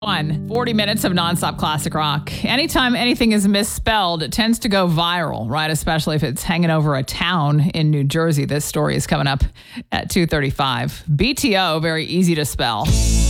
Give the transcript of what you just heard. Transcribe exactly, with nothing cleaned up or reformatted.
One, forty minutes of nonstop classic rock. Anytime anything is misspelled, it tends to go viral, right? Especially if it's hanging over a town in New Jersey. This story is coming up at two thirty-five. B T O, very easy to spell.